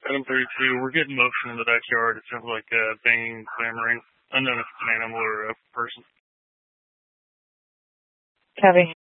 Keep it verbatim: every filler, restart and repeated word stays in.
Item thirty-two, we're getting motion in the backyard. It sounds like uh, banging, clamoring. Unknown if it's an animal or a person. Copy.